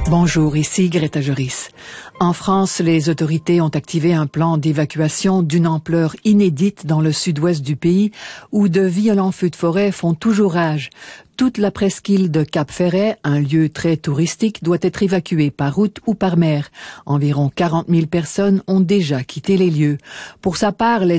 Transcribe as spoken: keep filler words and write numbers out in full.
Bonjour, ici Greta Joris. En France, les autorités ont activé un plan d'évacuation d'une ampleur inédite dans le sud-ouest du pays, où de violents feux de forêt font toujours rage. Toute la presqu'île de Cap-Ferret, un lieu très touristique, doit être évacuée par route ou par mer. Environ quarante mille personnes ont déjà quitté les lieux. Pour sa part, les